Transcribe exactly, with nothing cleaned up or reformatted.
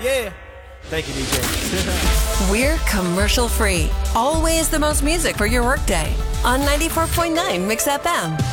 Yeah. Thank you, D J. We're commercial free. Always the most music for your workday on ninety-four point nine Mix F M.